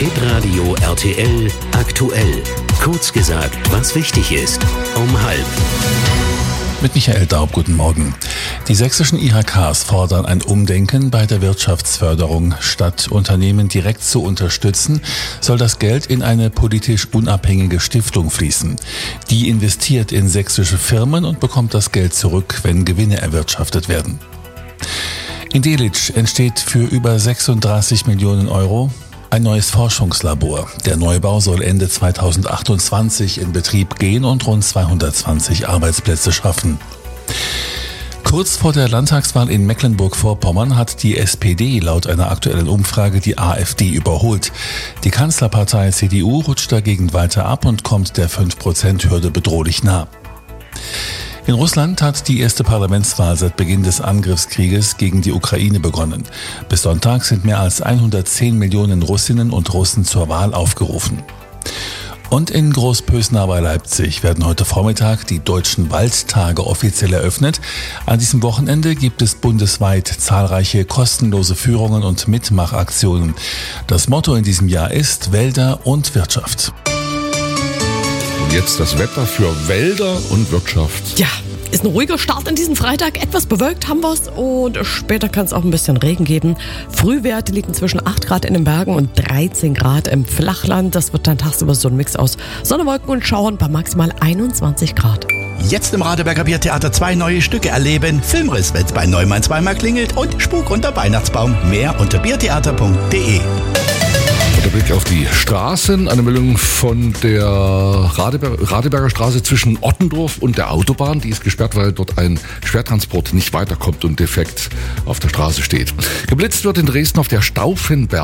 Hitradio RTL aktuell. Kurz gesagt, was wichtig ist. Um 12:30. Mit Michael Daub, guten Morgen. Die sächsischen IHKs fordern ein Umdenken bei der Wirtschaftsförderung. Statt Unternehmen direkt zu unterstützen, soll das Geld in eine politisch unabhängige Stiftung fließen. Die investiert in sächsische Firmen und bekommt das Geld zurück, wenn Gewinne erwirtschaftet werden. In Delitzsch entsteht für über 36 Millionen Euro ein neues Forschungslabor. Der Neubau soll Ende 2028 in Betrieb gehen und rund 220 Arbeitsplätze schaffen. Kurz vor der Landtagswahl in Mecklenburg-Vorpommern hat die SPD laut einer aktuellen Umfrage die AfD überholt. Die Kanzlerpartei CDU rutscht dagegen weiter ab und kommt der 5%-Hürde bedrohlich nah. In Russland hat die erste Parlamentswahl seit Beginn des Angriffskrieges gegen die Ukraine begonnen. Bis Sonntag sind mehr als 110 Millionen Russinnen und Russen zur Wahl aufgerufen. Und in Großpösnau bei Leipzig werden heute Vormittag die Deutschen Waldtage offiziell eröffnet. An diesem Wochenende gibt es bundesweit zahlreiche kostenlose Führungen und Mitmachaktionen. Das Motto in diesem Jahr ist Wälder und Wirtschaft. Jetzt das Wetter für Wälder und Wirtschaft. Ja, ist ein ruhiger Start in diesen Freitag. Etwas bewölkt haben wir es und später kann es auch ein bisschen Regen geben. Frühwerte liegen zwischen 8 Grad in den Bergen und 13 Grad im Flachland. Das wird dann tagsüber so ein Mix aus Sonne, Wolken und Schauern bei maximal 21 Grad. Jetzt im Radeberger Biertheater 2 neue Stücke erleben. Filmriss, wenn's bei Neumann zweimal klingelt und Spuk unter Weihnachtsbaum. Mehr unter biertheater.de. Der Blick auf die Straßen, eine Meldung von der Radeberger Straße zwischen Ottendorf und der Autobahn. Die ist gesperrt, weil dort ein Schwertransport nicht weiterkommt und defekt auf der Straße steht. Geblitzt wird in Dresden auf der Stauffenberg